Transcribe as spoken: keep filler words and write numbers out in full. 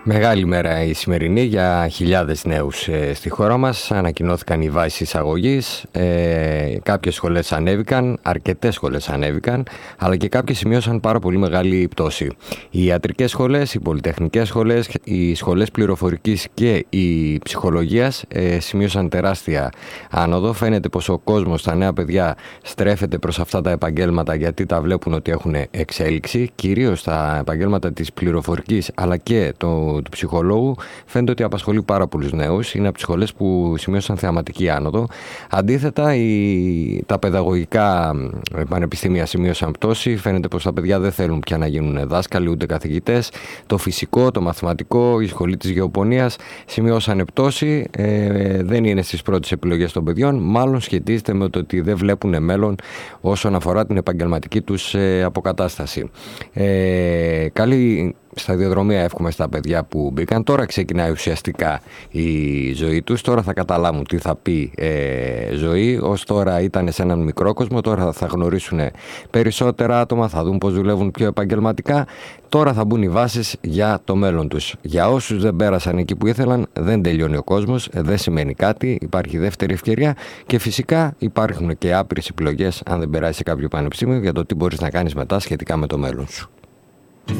Μεγάλη μέρα η σημερινή για χιλιάδες νέους ε, στη χώρα μας. Ανακοινώθηκαν οι βάσεις εισαγωγής. Ε, κάποιες σχολές ανέβηκαν, αρκετές σχολές ανέβηκαν, αλλά και κάποιες σημείωσαν πάρα πολύ μεγάλη πτώση. Οι ιατρικές σχολές, οι πολυτεχνικές σχολές, οι σχολές πληροφορικής και η ψυχολογίας ε, σημείωσαν τεράστια άνοδο. Φαίνεται πως ο κόσμος, τα νέα παιδιά, στρέφεται προς αυτά τα επαγγέλματα γιατί τα βλέπουν ότι έχουν εξέλιξη, κυρίως τα επαγγέλματα της πληροφορικής αλλά και το του ψυχολόγου. Φαίνεται ότι απασχολεί πάρα πολλούς νέους. Είναι από τις σχολές που σημείωσαν θεαματική άνοδο. Αντίθετα, οι, τα παιδαγωγικά πανεπιστήμια σημείωσαν πτώση. Φαίνεται πως τα παιδιά δεν θέλουν πια να γίνουν δάσκαλοι ούτε καθηγητές. Το φυσικό, το μαθηματικό, η σχολή της γεωπονίας σημείωσαν πτώση. Ε, δεν είναι στις πρώτες επιλογές των παιδιών. Μάλλον σχετίζεται με το ότι δεν βλέπουν μέλλον όσον αφορά την επαγγελματική τους ε, αποκατάσταση. Ε, καλή σταδιοδρομία εύχομαι στα παιδιά που μπήκαν. Τώρα ξεκινάει ουσιαστικά η ζωή τους. Τώρα θα καταλάβουν τι θα πει ε, ζωή. Ως τώρα ήταν σε έναν μικρό κόσμο. Τώρα θα γνωρίσουν περισσότερα άτομα. Θα δουν πώς δουλεύουν πιο επαγγελματικά. Τώρα θα μπουν οι βάσεις για το μέλλον τους. Για όσους δεν πέρασαν εκεί που ήθελαν, δεν τελειώνει ο κόσμος. Δεν σημαίνει κάτι. Υπάρχει δεύτερη ευκαιρία. Και φυσικά υπάρχουν και άπειρες επιλογές, αν δεν περάσει σε κάποιο πανεπιστήμιο, για το τι μπορείς να κάνεις μετά σχετικά με το μέλλον σου.